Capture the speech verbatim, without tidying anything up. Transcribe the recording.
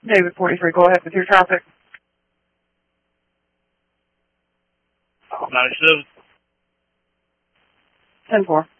David forty-three, go ahead with your traffic. ninety-seven. ten four.